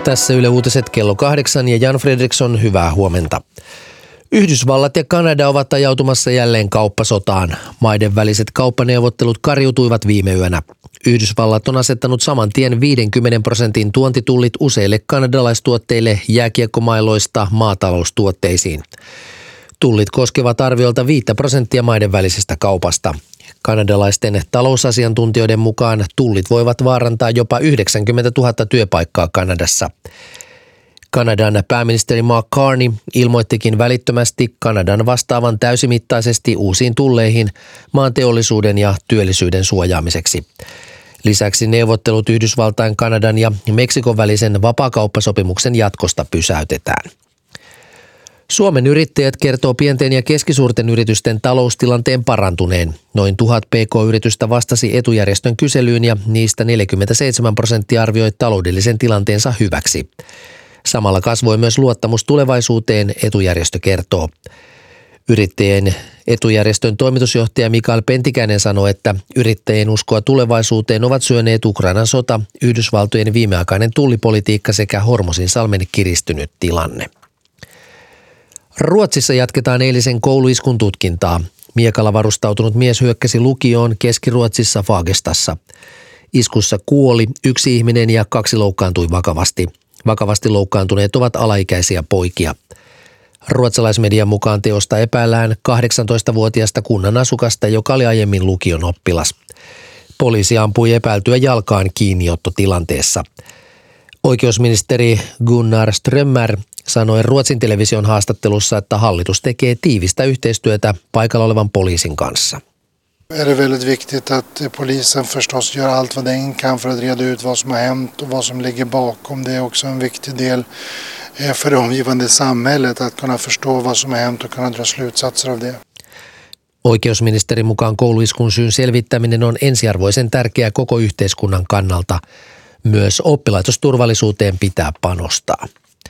Tässä Yle Uutiset kello 8 ja Jan Fredriksson, hyvää huomenta. Yhdysvallat ja Kanada ovat ajautumassa jälleen kauppasotaan. Maiden väliset kauppaneuvottelut kariutuivat viime yönä. Yhdysvallat on asettanut saman tien 50% tuontitullit useille kanadalaistuotteille jääkiekkomailoista maataloustuotteisiin. Tullit koskevat arviolta 5% maiden välisestä kaupasta. Kanadalaisten talousasiantuntijoiden mukaan tullit voivat vaarantaa jopa 90 000 työpaikkaa Kanadassa. Kanadan pääministeri Mark Carney ilmoittikin välittömästi Kanadan vastaavan täysimittaisesti uusiin tulleihin maan teollisuuden ja työllisyyden suojaamiseksi. Lisäksi neuvottelut Yhdysvaltain, Kanadan ja Meksikon välisen vapaakauppasopimuksen jatkosta pysäytetään. Suomen yrittäjät kertoo pienten ja keskisuurten yritysten taloustilanteen parantuneen. Noin 1000 pk-yritystä vastasi etujärjestön kyselyyn ja niistä 47% arvioi taloudellisen tilanteensa hyväksi. Samalla kasvoi myös luottamus tulevaisuuteen, etujärjestö kertoo. Yrittäjien etujärjestön toimitusjohtaja Mikael Pentikäinen sanoi, että yrittäjien uskoa tulevaisuuteen ovat syöneet Ukrainan sota, Yhdysvaltojen viimeaikainen tullipolitiikka sekä Hormuzinsalmen kiristynyt tilanne. Ruotsissa jatketaan eilisen kouluiskun tutkintaa. Miekalla varustautunut mies hyökkäsi lukioon Keski-Ruotsissa Fagerstassa. Iskussa kuoli 1 ihminen ja 2 loukkaantui vakavasti. Vakavasti loukkaantuneet ovat alaikäisiä poikia. Ruotsalaismedian mukaan teosta epäillään 18-vuotiaasta kunnan asukasta, joka oli aiemmin lukion oppilas. Poliisi ampui epäiltyä jalkaan kiinniottotilanteessa. Oikeusministeri Gunnar Strömmer sanoi Ruotsin television haastattelussa, että hallitus tekee tiivistä yhteistyötä paikalla olevan poliisin kanssa. Är det väldigt viktigt att polisen förstås gör allt vad den kan för att reda ut vad som har hänt och vad som ligger bakom. Det är också en viktig del för det omgivande samhället att kunna förstå vad som har hänt och kunna dra slutsatser av det. Oikeusministerin mukaan kouluiskun syyn selvittäminen on ensiarvoisen tärkeää koko yhteiskunnan kannalta. Myös oppilaitosturvallisuuteen pitää panostaa.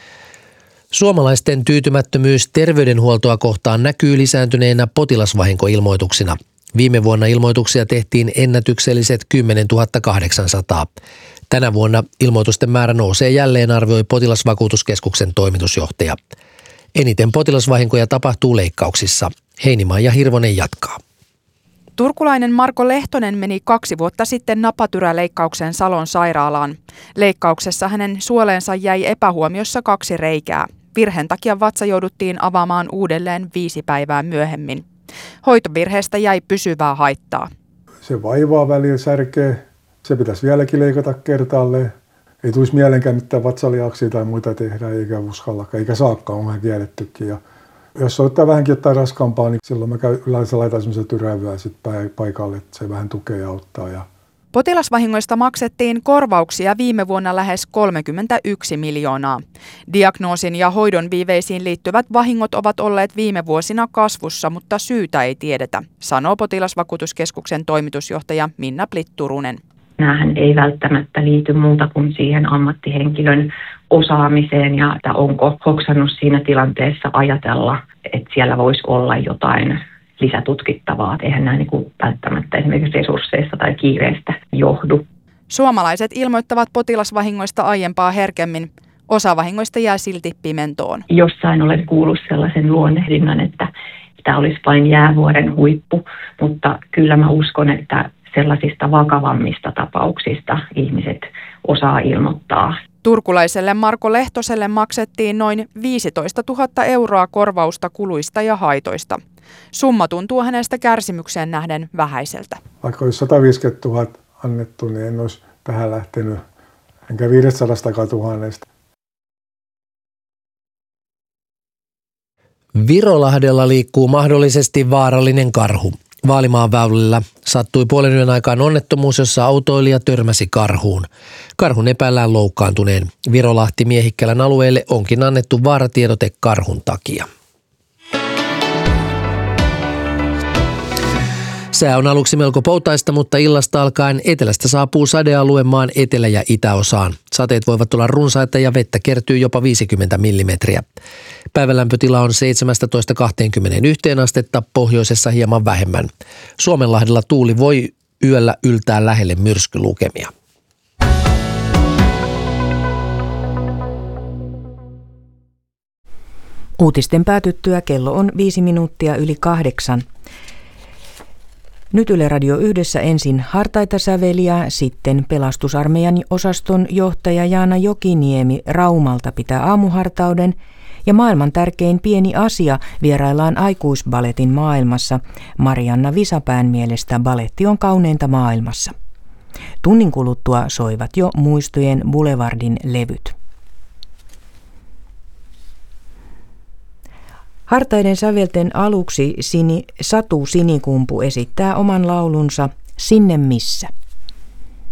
Suomalaisten tyytymättömyys terveydenhuoltoa kohtaan näkyy lisääntyneinä potilasvahinkoilmoituksina. Viime vuonna ilmoituksia tehtiin ennätykselliset 10 800. Tänä vuonna ilmoitusten määrä nousee jälleen, arvioi Potilasvakuutuskeskuksen toimitusjohtaja. Eniten potilasvahinkoja tapahtuu leikkauksissa. Heinimaa ja Hirvonen jatkaa. Turkulainen Marko Lehtonen meni 2 vuotta sitten napatyräleikkaukseen Salon sairaalaan. Leikkauksessa hänen suoleensa jäi epähuomiossa 2 reikää. Virheen takia vatsa jouduttiin avaamaan uudelleen 5 päivää myöhemmin. Hoitovirheestä jäi pysyvää haittaa. Se vaivaa välillä, särkee. Se pitäisi vieläkin leikata kertaalleen. Ei tulisi mielenkään mitään vatsaliauksia tai muita tehdä, eikä uskallakaan, eikä saakkaan, on vähän kiellettykin. Ja jos ottaa vähänkin jotain raskaampaa, niin silloin mä yleensä laitan semmoista tyrävyä paikalle, että se vähän tukee ja auttaa. Potilasvahingoista maksettiin korvauksia viime vuonna lähes 31 miljoonaa. Diagnoosin ja hoidon viiveisiin liittyvät vahingot ovat olleet viime vuosina kasvussa, mutta syytä ei tiedetä, sanoo Potilasvakuutuskeskuksen toimitusjohtaja Minna Plitt-Turunen. Nämähän ei välttämättä liity muuta kuin siihen ammattihenkilön osaamiseen ja että onko hoksannut siinä tilanteessa ajatella, että siellä voisi olla jotain lisätutkittavaa. Eihän nämä välttämättä esimerkiksi resursseista tai kiireestä johdu. Suomalaiset ilmoittavat potilasvahingoista aiempaa herkemmin. Osa vahingoista jää silti pimentoon. Jossain olen kuullut sellaisen luonnehdinnan, että tämä olisi vain jäävuoren huippu, mutta kyllä mä uskon, että sellaisista vakavammista tapauksista ihmiset osaa ilmoittaa. Turkulaiselle Marko Lehtoselle maksettiin noin 15 000 euroa korvausta kuluista ja haitoista. Summa tuntuu hänestä kärsimykseen nähden vähäiseltä. Vaikka olisi 150 000 annettu, niin en olisi tähän lähtenyt, enkä 500 000. Virolahdella liikkuu mahdollisesti vaarallinen karhu. Vaalimaan väylillä sattui puolen yön aikaan onnettomuus, jossa autoilija törmäsi karhuun. Karhun epäillään loukkaantuneen. Virolahti-Miehikkälän alueelle onkin annettu vaaratiedote karhun takia. Sää on aluksi melko poutaista, mutta illasta alkaen etelästä saapuu sadealue maan etelä- ja itäosaan. Sateet voivat olla runsaita ja vettä kertyy jopa 50 millimetriä. Päivälämpötila on 17–21 astetta, pohjoisessa hieman vähemmän. Suomenlahdella tuuli voi yöllä yltää lähelle myrskylukemia. Uutisten päätyttyä kello on 5 minuuttia yli 8. Nyt Yle Radio Yhdessä ensin hartaita säveliä, sitten pelastusarmeijan osaston johtaja Jaana Jokiniemi Raumalta pitää aamuhartauden ja maailman tärkein pieni asia vieraillaan aikuisbaletin maailmassa. Marianna Visapään mielestä baletti on kauneinta maailmassa. Tunnin kuluttua soivat jo Muistojen Boulevardin levyt. Hartaiden sävelten aluksi Satu Sinikumpu esittää oman laulunsa Sinne missä.